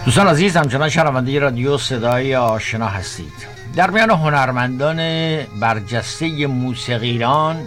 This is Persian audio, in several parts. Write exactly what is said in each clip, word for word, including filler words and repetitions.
دوستان عزیز، همچنان شنونده رادیو صدای آشنا هستید. در میان هنرمندان برجسته موسیقی ایران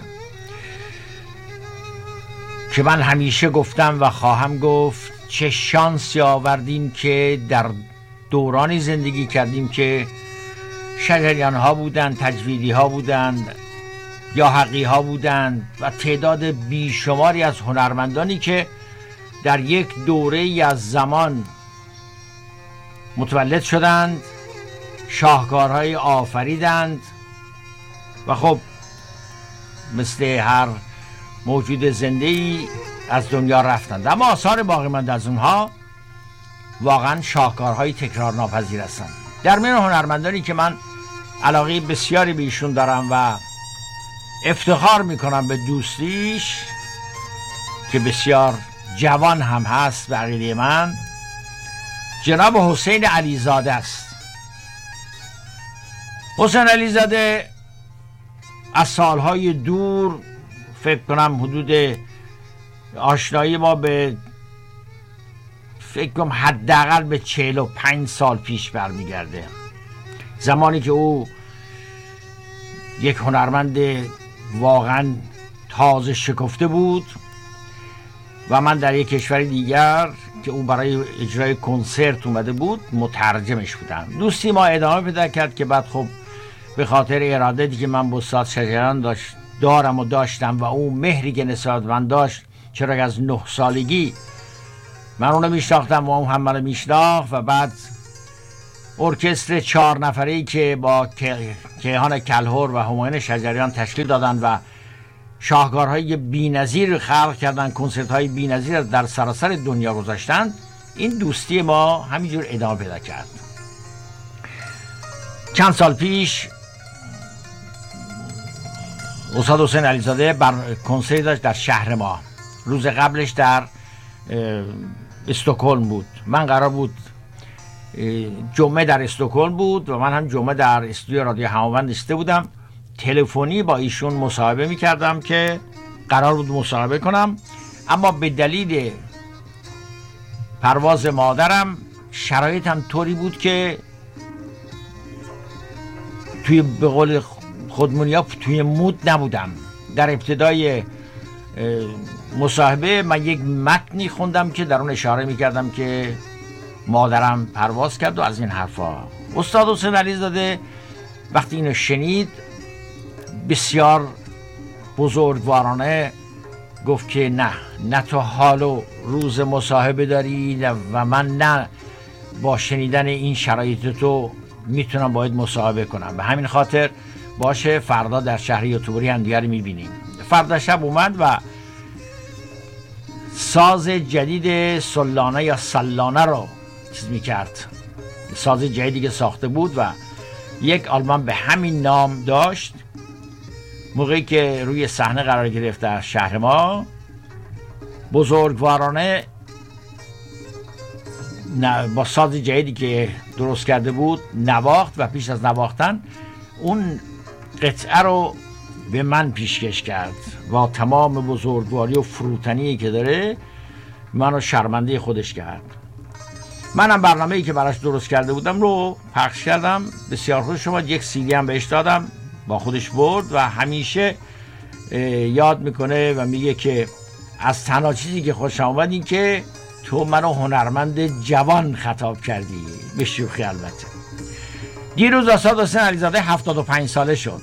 که من همیشه گفتم و خواهم گفت چه شانسی آوردیم که در دورانی زندگی کردیم که شجریان ها بودند، تجویدی ها بودند، یا حقی ها بودند و تعداد بیشماری از هنرمندانی که در یک دوره ای از زمان متولد شدند، شاهکارهای آفریدند و خب مثل هر موجود زنده‌ای از دنیا رفتند، اما آثار باقی مانده از اونها واقعا شاهکارهای تکرار ناپذیر هستند. در میان هنرمندانی که من علاقه بسیاری به ایشون دارم و افتخار میکنم به دوستیش که بسیار جوان هم هست به عقیده من، جناب حسین علیزاده است. حسین علیزاده از سالهای دور، فکر کنم حدود آشنایی ما به فکر کنم حداقل به چهل و پنج سال پیش برمیگرده، زمانی که او یک هنرمند واقعا تازه شکفته بود و من در یک کشور دیگر که اون برای اجرای کنسرت اومده بود مترجمش بودم. دوستی ما ادامه پیدا کرد که بعد خب به خاطر ارادتی که من با استاد شجریان داشت دارم و داشتم و اون مهری که نسبت من داشت، چرا که از نه سالگی من اونو میشناختم و اون هم منو میشناخت و بعد ارکستر چهار نفره‌ای که با کیهان کلهر و همایون شجریان تشکیل دادن و شاهکارهای بی‌نظیر خلق کردن، کنسرت‌های بی‌نظیر در سراسر دنیا گذاشتن، این دوستی ما همینجور ادامه پیدا کرد. چند سال پیش استاد حسین علیزاده بر کنسرت داشت در شهر ما، روز قبلش در استکهلم بود. من قرار بود جمعه در استکهلم بود و من هم جمعه در استودیو رادیو هماوند نشسته بودم، تلفنی با ایشون مصاحبه میکردم که قرار بود مصاحبه کنم، اما به دلیل پرواز مادرم شرایطم طوری بود که توی به قول خودمونیا توی مود نبودم. در ابتدای مصاحبه من یک متنی خوندم که در اون اشاره میکردم که مادرم پرواز کرد و از این حرفا. استاد حسین علیزاده وقتی اینو شنید بسیار بزرگوارانه گفت که نه نه تو حال و روز مصاحبه داری و من نه با شنیدن این شرایط تو میتونم باید مصاحبه کنم، به همین خاطر باشه فردا در شهر یوتیوبری هم دیگر میبینیم. فردا شب اومد و ساز جدید سلانه یا سلانه رو چیز میکرد، ساز جدیدی که ساخته بود و یک آلبوم به همین نام داشت. موقعی که روی صحنه قرار گرفت در شهر ما، بزرگوارانه با ساز جدیدی که درست کرده بود نواخت و پیش از نواختن اون قطعه رو به من پیشکش کرد و تمام بزرگواری و فروتنی که داره منو شرمنده خودش کرد. منم برنامه‌ای که براش درست کرده بودم رو پخش کردم، بسیار خوش اومد، یک سیدی هم بهش دادم، با خودش برد و همیشه یاد میکنه و میگه که از تنها چیزی که خوشم اومد این که تو منو هنرمند جوان خطاب کردی، به شوخی البته. دیروز استاد حسین علیزاده هفتاد و پنج ساله شد.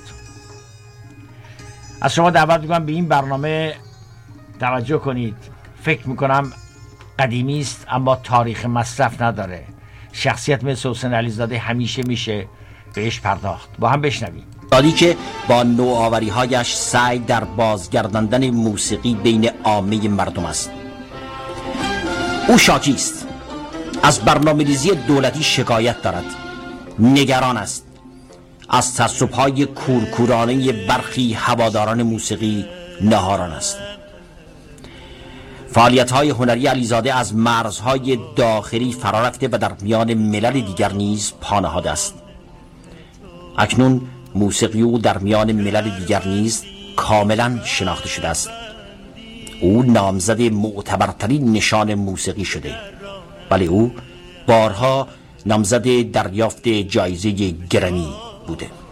از شما دعوت میکنم به این برنامه توجه کنید. فکر میکنم قدیمی است اما تاریخ مصرف نداره. شخصیت مثل حسین علیزاده همیشه میشه بهش پرداخت. با هم بشنویم. دادی که با نوآوری‌هایش سعی در بازگرداندن موسیقی بین عامه مردم است. او شاکی است، از برنامه‌ریزی دولتی شکایت دارد، نگران است، از تعصب‌های کورکورانه برخی هواداران موسیقی ناهاران است. فعالیت‌های هنری علیزاده از مرزهای داخلی فرا رفته و در میان ملل دیگر نیز پا نهاده است. اکنون موسیقی او در میان ملل دیگر نیز کاملا شناخته شده است. او نامزد معتبرترین نشان موسیقی شده، ولی او بارها نامزد دریافت جایزه گرمی بوده.